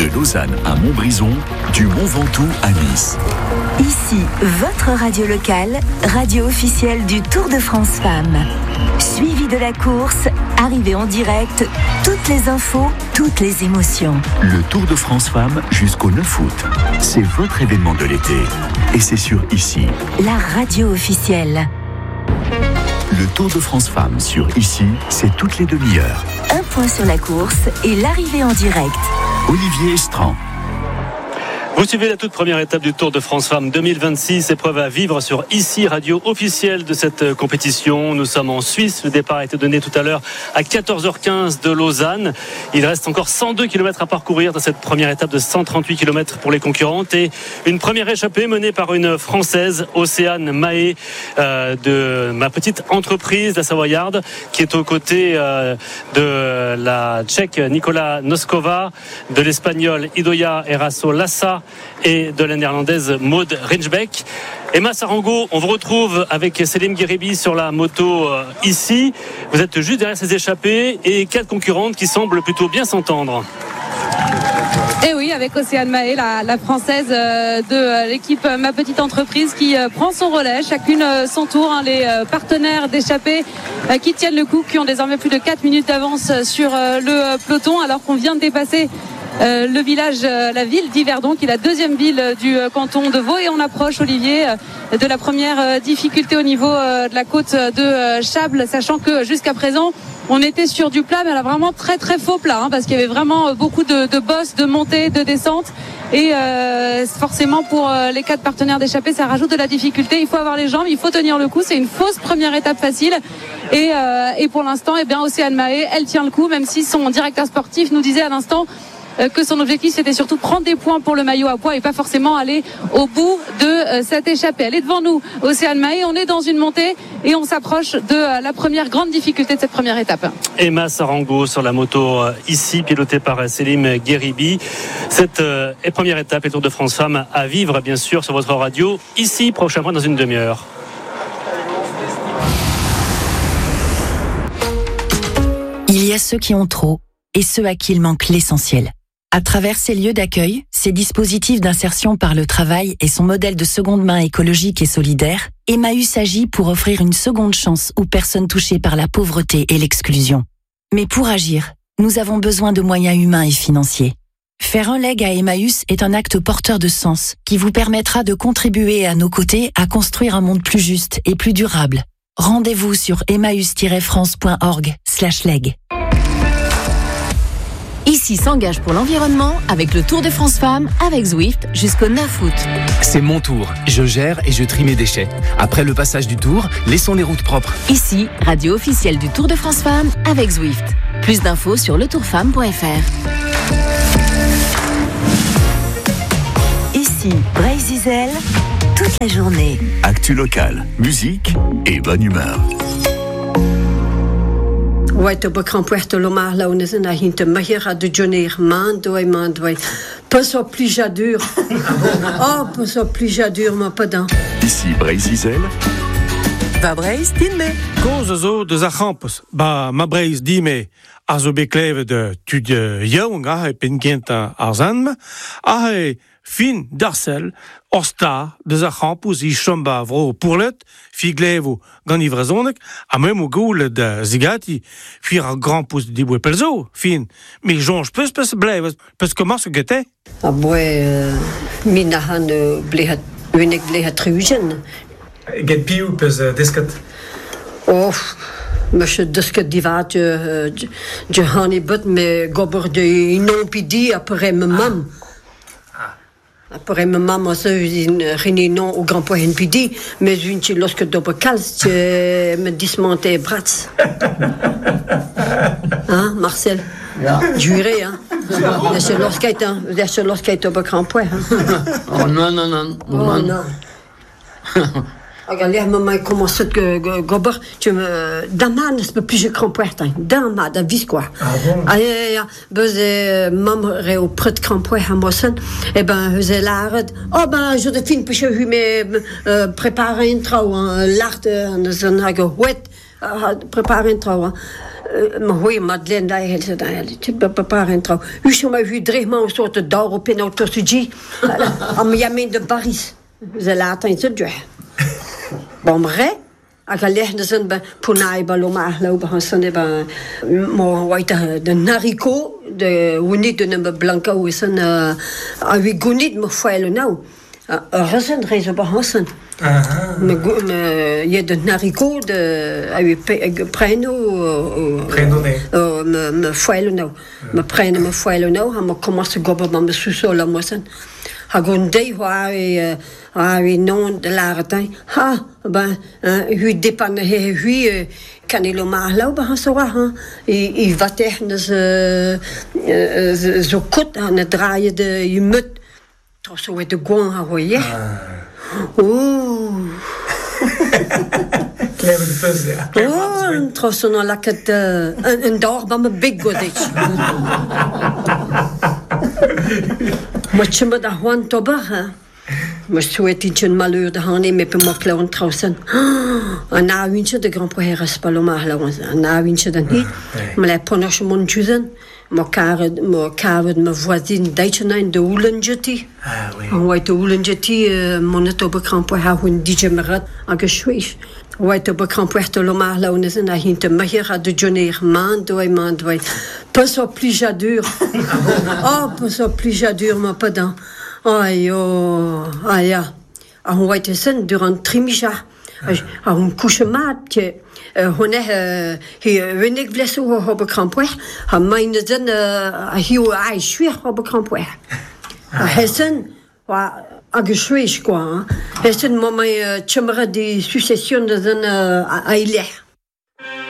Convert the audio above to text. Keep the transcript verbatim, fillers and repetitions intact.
De Lausanne à Montbrison, du Mont Ventoux à Nice. Ici, votre radio locale, radio officielle du Tour de France Femmes. Suivi de la course, arrivée en direct, toutes les infos, toutes les émotions. Le Tour de France Femmes jusqu'au neuf août. C'est votre événement de l'été. Et c'est sur Ici. La radio officielle. Le Tour de France Femmes sur Ici, c'est toutes les demi-heures. Un point sur la course et l'arrivée en direct. Olivier Estran. Vous suivez la toute première étape du Tour de France Femmes deux mille vingt-six, épreuve à vivre sur Ici, radio officielle de cette compétition. Nous sommes en Suisse, le départ a été donné tout à l'heure à quatorze heures quinze de Lausanne. Il reste encore cent deux kilomètres à parcourir dans cette première étape de cent trente-huit kilomètres pour les concurrentes et une première échappée menée par une Française, Océane Mahé, euh, de ma petite entreprise, la Savoyarde, qui est aux côtés euh, de la Tchèque Nicola Noskova, de l'Espagnol Idoia Eraso Lassa et de la néerlandaise Maud Rinchbeck. Emma Sarango, on vous retrouve avec Selim Gueribi sur la moto euh, ici. Vous êtes juste derrière ces échappées et quatre concurrentes qui semblent plutôt bien s'entendre. Et oui, avec Océane Mahé, la, la française euh, de euh, l'équipe euh, Ma Petite Entreprise qui euh, prend son relais, chacune euh, son tour, hein, les euh, partenaires d'échappée euh, qui tiennent le coup, qui ont désormais plus de quatre minutes d'avance sur euh, le euh, peloton, alors qu'on vient de dépasser Euh, le village, euh, la ville d'Yverdon, qui est la deuxième ville euh, du euh, canton de Vaud, et on approche, Olivier, euh, de la première euh, difficulté au niveau euh, de la côte de euh, Chables, sachant que jusqu'à présent on était sur du plat, mais elle a vraiment très très faux plat, hein, parce qu'il y avait vraiment euh, beaucoup de, de bosses, de montées, de descentes, et euh, forcément pour euh, les quatre partenaires d'échappée ça rajoute de la difficulté. Il faut avoir les jambes, il faut tenir le coup, c'est une fausse première étape facile, et, euh, et pour l'instant, eh bien, Océane Mahé, elle tient le coup, même si son directeur sportif nous disait à l'instant que son objectif c'était surtout prendre des points pour le maillot à pois et pas forcément aller au bout de euh, cette échappée. Elle est devant nous, Océane Mahé, on est dans une montée et on s'approche de euh, la première grande difficulté de cette première étape. Emma Sarango sur la moto euh, ici, pilotée par Selim Gueribi. Cette euh, première étape, les Tour de France Femmes à vivre bien sûr sur votre radio ici, prochainement dans une demi-heure. Il y a ceux qui ont trop et ceux à qui il manque l'essentiel. À travers ces lieux d'accueil, ces dispositifs d'insertion par le travail et son modèle de seconde main écologique et solidaire, Emmaüs agit pour offrir une seconde chance aux personnes touchées par la pauvreté et l'exclusion. Mais pour agir, nous avons besoin de moyens humains et financiers. Faire un leg à Emmaüs est un acte porteur de sens qui vous permettra de contribuer à nos côtés à construire un monde plus juste et plus durable. Rendez-vous sur emmaüs tiret france point org slash leg. Ici s'engage pour l'environnement avec le Tour de France Femmes avec Zwift jusqu'au neuf août. C'est mon tour. Je gère et je trie mes déchets. Après le passage du Tour, laissons les routes propres. Ici, radio officielle du Tour de France Femmes avec Zwift. Plus d'infos sur le tour femme point f r. Ici, Brésil, toute la journée. Actu locale, musique et bonne humeur. Waito bakran Puerto Lomar là on est na hinte mahira de journée mando et mando pas so plus jadur oh pas so plus jadur ma pas dans ici Brésil va Brésil dinme cause zo de zachampus ba ma Brésil dime azo bekleve de tu de jonga et pingenta arzanm a fin d'Arcel, Osta, de Zachampus, i chamba vro pourlet, fi glevo gant ivrazonek, a même au goul de Zigati, fi a grand pouce de diboué pelzo, fin. Mais jonge peus peus blev, peus comment se gete? Ah boué, minahan blehat, unig blehat trugen. Get piou peus desket? Oh, monsieur desket divat, je hani but, mais gober de non pidi après ma mam. Après ma maman, ça, une réunion au Grand Point N P D, mais une chose lorsque double calce, tu me dismontais brats. Hein, Marcel? Juré, hein? C'est lorsqu'il est, hein? C'est lorsqu'il est au Grand Point, hein? Oh non, non, non. Oh non. Regarde, la maman commence que gober, tu me daman, c'est pas plus je grand point, daman, da vis quoi. Ah bon? Ah ja ja, beze mam re au près de grand point à Mossen, et ben ze l'art. Oh ben je de fin puis je me préparer un trou, l'art, on a ge wet, préparer un trou. maar hoe je Madeleine daar heel ze daar je bepaar en trouw u zo maar u drie maanden soort de dag op in auto suji am yamin de Paris ze laten in ze doen bon vrai a gelegen zijn bij Punai Baloma lopen gaan zijn bij maar wat de Narico de hoe niet de nummer Blanca hoe zijn a wie goed niet me foile nou er zijn reizen behansen me me je de Narico de a preno preno nee me me foile nou me preno me foile nou ha me commence gobber maar me sous la moisen ha gonde waar ah oui non de la temps ha ben hu dépanne he hu kan il maar lopen gaan zo ha i va tegen ze zo kort aan het draaien de je mut toch zo met de gong ha hoor je oeh kleine de pus ja oh toch zo nou laat een een dag bij me big godich maar je moet daar gewoon toba maar souhaite iets een malheur de handen met een makkelijke trouwens een naawintje de grand poher is Paloma een naawintje dan niet maar hij prononce mon juzen maar kare maar kare mijn voisine Duitsland de Ulenjeti ah oui en de Ulenjeti mon op grand poher hun D J merat en geschwees White op grand poher de Loma laune zijn daar hinte maar de journée maand doy maand doy pas au plus j'adore oh pas au plus j'adore mais pas dans Ai, oh, ah ja. En hoe het is durant trimija. En een couchemaat, hon he he wenig vlees hoe op krampoer. En mijn zin hier ai schwer op krampoer. Hessen, wa agschwees quoi. Hessen mama chemera die succession de zin ai leh.